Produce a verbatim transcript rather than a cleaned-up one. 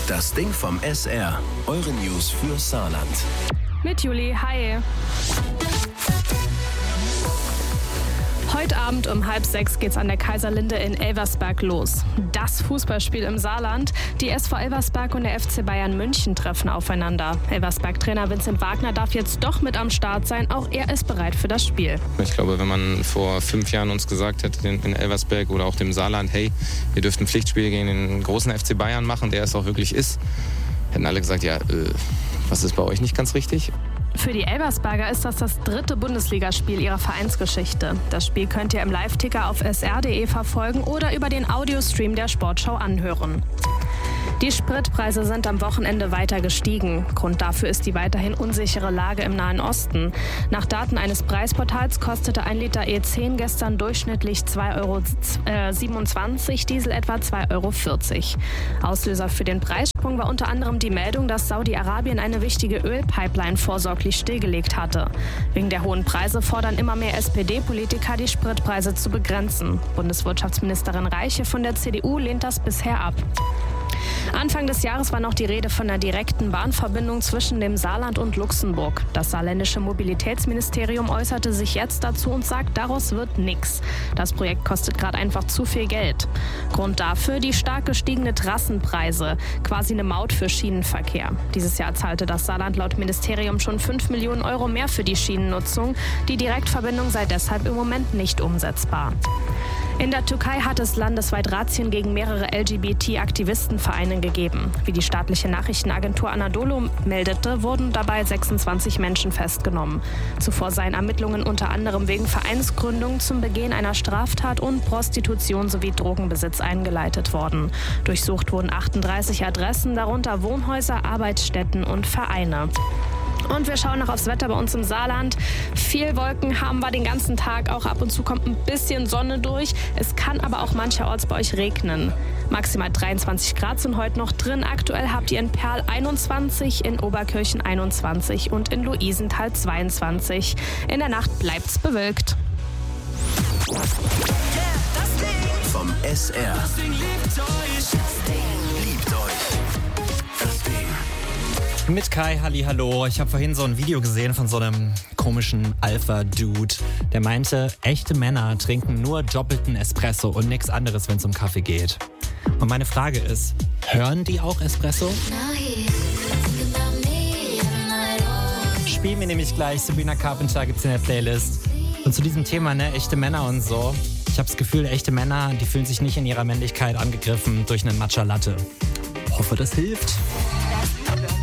Das Ding vom S R. Eure News für Saarland. Mit Juli, hi. Heute Abend um halb sechs geht's an der Kaiserlinde in Elversberg los. Das Fußballspiel im Saarland. Die S V Elversberg und der F C Bayern München treffen aufeinander. Elversberg-Trainer Vincent Wagner darf jetzt doch mit am Start sein. Auch er ist bereit für das Spiel. Ich glaube, wenn man vor fünf Jahren uns gesagt hätte, in Elversberg oder auch dem Saarland, hey, ihr dürft ein Pflichtspiel gegen den großen F C Bayern machen, der es auch wirklich ist, hätten alle gesagt, ja, äh, was ist bei euch nicht ganz richtig? Für die Elversberger ist das das dritte Bundesligaspiel ihrer Vereinsgeschichte. Das Spiel könnt ihr im Live-Ticker auf s r punkt d e verfolgen oder über den Audiostream der Sportschau anhören. Die Spritpreise sind am Wochenende weiter gestiegen. Grund dafür ist die weiterhin unsichere Lage im Nahen Osten. Nach Daten eines Preisportals kostete ein Liter E zehn gestern durchschnittlich zwei Euro siebenundzwanzig, Diesel etwa zwei Euro vierzig. Auslöser für den Preissprung war unter anderem die Meldung, dass Saudi-Arabien eine wichtige Ölpipeline vorsorglich stillgelegt hatte. Wegen der hohen Preise fordern immer mehr S P D-Politiker, die Spritpreise zu begrenzen. Bundeswirtschaftsministerin Reiche von der C D U lehnt das bisher ab. Anfang des Jahres war noch die Rede von einer direkten Bahnverbindung zwischen dem Saarland und Luxemburg. Das saarländische Mobilitätsministerium äußerte sich jetzt dazu und sagt, daraus wird nichts. Das Projekt kostet gerade einfach zu viel Geld. Grund dafür die stark gestiegene Trassenpreise, quasi eine Maut für Schienenverkehr. Dieses Jahr zahlte das Saarland laut Ministerium schon fünf Millionen Euro mehr für die Schienennutzung. Die Direktverbindung sei deshalb im Moment nicht umsetzbar. In der Türkei hat es landesweit Razzien gegen mehrere L G B T-Aktivistenvereine gegeben. Wie die staatliche Nachrichtenagentur Anadolu meldete, wurden dabei sechsundzwanzig Menschen festgenommen. Zuvor seien Ermittlungen unter anderem wegen Vereinsgründung zum Begehen einer Straftat und Prostitution sowie Drogenbesitz eingeleitet worden. Durchsucht wurden achtunddreißig Adressen, darunter Wohnhäuser, Arbeitsstätten und Vereine. Und wir schauen noch aufs Wetter bei uns im Saarland. Viel Wolken haben wir den ganzen Tag. Auch ab und zu kommt ein bisschen Sonne durch. Es kann aber auch mancherorts bei euch regnen. Maximal dreiundzwanzig Grad sind heute noch drin. Aktuell habt ihr in Perl einundzwanzig, in Oberkirchen einundzwanzig und in Luisenthal zweiundzwanzig. In der Nacht bleibt's bewölkt. Vom S R. Das Ding liebt euch. Das Ding liebt euch. Das Ding. Mit Kai, halli, hallo. Ich habe vorhin so ein Video gesehen von so einem komischen Alpha-Dude, der meinte, echte Männer trinken nur doppelten Espresso und nichts anderes, wenn es um Kaffee geht. Und meine Frage ist, hören die auch Espresso? Spielen wir nämlich gleich, Sabrina Carpenter gibt's in der Playlist. Und zu diesem Thema, ne, echte Männer und so. Ich habe das Gefühl, echte Männer, die fühlen sich nicht in ihrer Männlichkeit angegriffen durch einen Matcha Latte. Hoffe, das hilft.